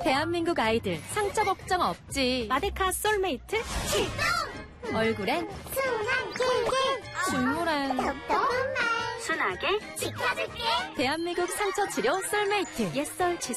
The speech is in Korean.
대한민국 아이들 상처 걱정 없지. 마데카 솔메이트 출동! 얼굴엔 순한 꿀꿀 식물엔 똑똑한 말 순하게 지켜줄게. 대한민국 상처 치료 솔메이트 옛설 치솔